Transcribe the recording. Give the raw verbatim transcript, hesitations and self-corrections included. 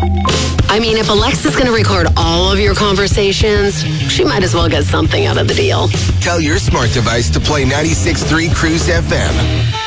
I mean, if Alexa's going to record all of your conversations, she might as well get something out of the deal. Tell your smart device to play ninety-six point three Cruise F M.